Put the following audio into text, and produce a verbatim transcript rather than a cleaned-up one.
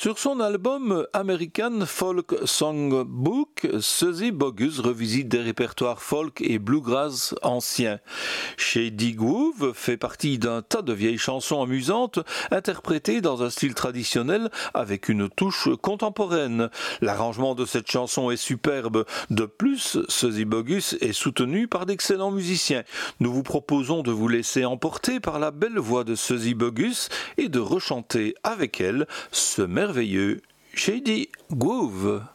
Sur son album American Folk Songbook, Suzy Bogus revisite des répertoires folk et bluegrass anciens. Shady Groove fait partie d'un tas de vieilles chansons amusantes interprétées dans un style traditionnel avec une touche contemporaine. L'arrangement de cette chanson est superbe. De plus, Suzy Bogus est soutenue par d'excellents musiciens. Nous vous proposons de vous laisser emporter par la belle voix de Suzy Bogus et de rechanter avec elle ce merveilleux Shady Groove.